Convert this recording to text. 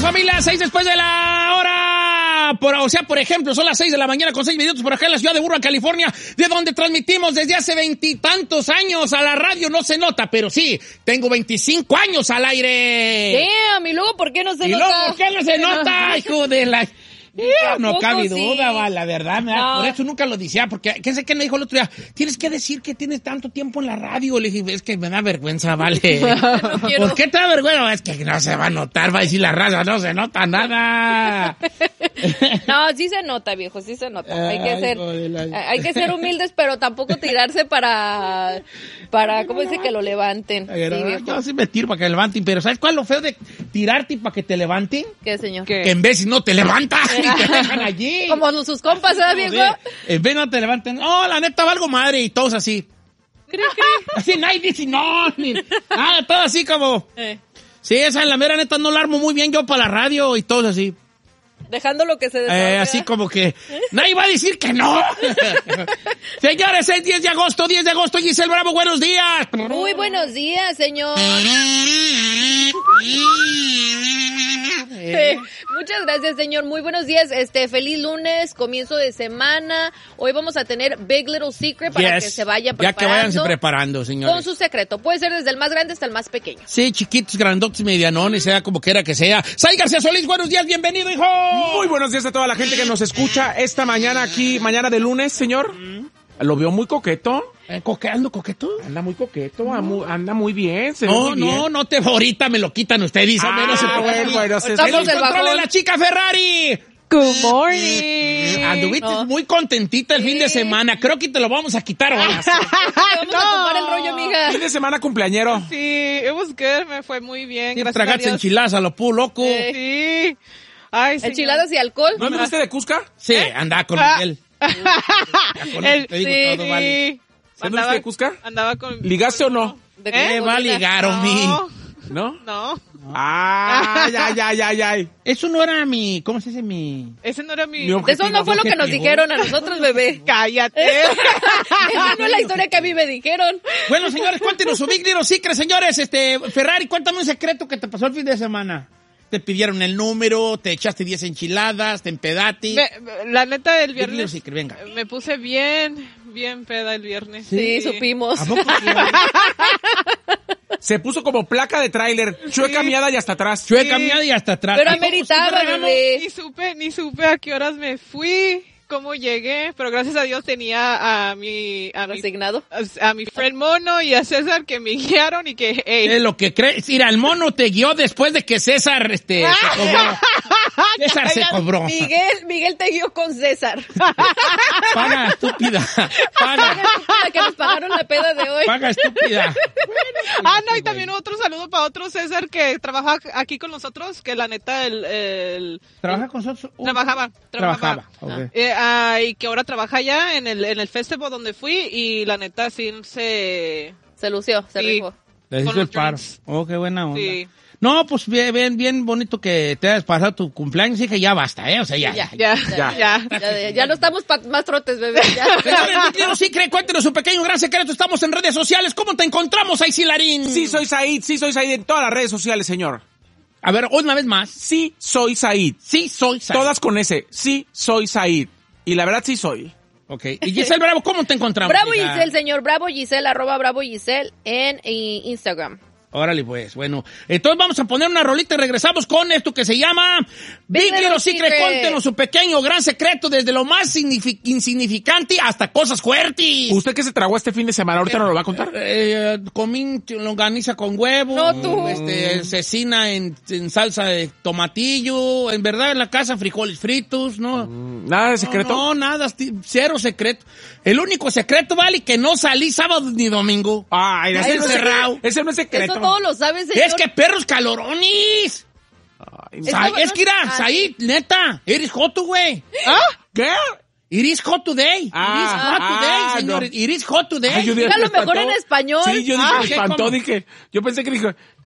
familia, 6 después de la hora. Por ejemplo, son las 6 de la mañana con 6 minutos por acá en la ciudad de Burbank, California, de donde transmitimos desde hace 20 y tantos años a la radio. No se nota, pero sí, tengo 25 años al aire. Damn, ¿y luego por qué no se nota? ¿Y luego por qué no se nota, hijo de la...? No cabe duda, va, la verdad, no. Por eso nunca lo decía, porque ¿qué sé que me dijo el otro día? Tienes que decir que tienes tanto tiempo en la radio. Le dije, es que me da vergüenza, vale. No quiero. ¿Por qué te da vergüenza? Es que no se va a notar, va a decir la raza, no se nota nada. No, sí se nota, viejo, sí se nota. Hay que ser humildes, pero tampoco tirarse para ¿cómo dice? Que lo levanten. Sí, yo sí me tiro para que levanten, pero ¿sabes cuál es lo feo de tirarte para que te levanten? ¿Qué, señor? Que en vez si no te levantas y te dejan allí. Como sus compas, ¿sabes, viejo? En vez no te levanten, oh, la neta valgo madre, y todos así. Así nadie dice no, nada, todo así como. Sí, esa en la mera neta no la armo muy bien yo para la radio y todos así. Dejando lo que se desarrolla. Así como que nadie va a decir que no. Señores, es 10 de agosto, Giselle Bravo, buenos días. Muy buenos días, señor. Muchas gracias, señor. Muy buenos días. Feliz lunes, comienzo de semana. Hoy vamos a tener Big Little Secret para que se vaya preparando. Ya que váyanse preparando, señores. Con su secreto. Puede ser desde el más grande hasta el más pequeño. Sí, chiquitos, grandotes, medianones, sea como quiera que sea. Sai García Solís, buenos días, bienvenido, hijo. Muy buenos días a toda la gente que nos escucha esta mañana aquí, mañana de lunes, señor. Lo veo muy coqueto. ¿Ando coqueto? Anda muy coqueto, anda muy bien. No, ahorita me lo quitan ustedes. Bueno, estamos del bajón. La chica Ferrari. Good morning. Anduviste muy contentita el fin de semana. Creo que te lo vamos a quitar ahora. Vamos a tomar el rollo, amiga. Fin de semana cumpleañero. Sí, it was good, me fue muy bien. Sí, tragaste enchiladas a lo puro loco. Sí. Ay, enchiladas y alcohol. ¿No anduviste de Cusca? Sí, andaba con Miguel. Te digo todo, vale. ¿Anduviste de Cusca? Andaba con... ¿Ligaste o no? ¿De qué va a ligar, ¿No? No. Ay. Eso no era mi... ¿Cómo se dice mi...? Ese no era mi... Eso no fue lo que nos dijeron a nosotros, bebé. Cállate. Esa no es la historia que a mí me dijeron. Bueno, señores, cuéntenos su Big Little Secret, señores. Ferrari, cuéntame un secreto que te pasó el fin de semana. Te pidieron el número, te echaste 10 enchiladas, te empedaste. La neta, el viernes Big Little Secret, venga. Me puse bien peda el viernes. Sí, supimos. ¿A poco sí? Se puso como placa de tráiler, chueca miada y hasta atrás. Chueca miada y hasta atrás. Pero ameritaba, bebé. Ni supe a qué horas me fui, cómo llegué, pero gracias a Dios tenía a mi friend Mono y a César que me guiaron y que... Es lo que crees. Mira, el Mono te guió después de que César se cobró. César se cobró. Miguel te guió con César. Paga, estúpida. Paga, que nos pagaron la peda de hoy. Paga, estúpida. No, y también otro saludo para otro César que trabaja aquí con nosotros, que la neta ¿Trabaja con nosotros? Trabajaba. Okay. Y que ahora trabaja allá en el festival donde fui y la neta sí se lució, se rifó. Le hizo el paro. Oh, qué buena onda. Sí. No, pues bien bonito que te hayas pasado tu cumpleaños y que ya basta, O sea, ya no estamos más trotes, bebé. Señores, sí, cuéntenos su pequeño gran secreto. Estamos en redes sociales. ¿Cómo te encontramos, Aisilarín? Sí, soy Said en todas las redes sociales, señor. A ver, una vez más. Sí, soy Said. Todas con S. Sí, soy Said. Y la verdad, sí soy. Ok. Y Giselle Bravo, ¿cómo te encontramos? Bravo Giselle, señor. Bravo Giselle, @Bravo Giselle en Instagram. Órale, pues, bueno. Entonces vamos a poner una rolita y regresamos con esto que se llama Big Little Secret. Cuéntenos su pequeño gran secreto, desde lo más insignificante hasta cosas fuertes. ¿Usted qué se tragó este fin de semana? ¿Ahorita no lo va a contar? Comí longaniza con huevo. No, tú. Cecina en salsa de tomatillo. En verdad, en la casa, frijoles fritos, ¿no? ¿Nada de secreto? No, nada, cero secreto. El único secreto, vale, que no salí sábado ni domingo. Ay, ese no es secreto. Eso todos lo saben, señor. Es que perros calorones. Es que era, Said, neta, eres joto, güey. ¿Qué? It is hot today. It is hot today, señor. No. It is hot today. Dígalo mejor en español. Sí, yo dije, me espantó, dije. Yo pensé que dijo,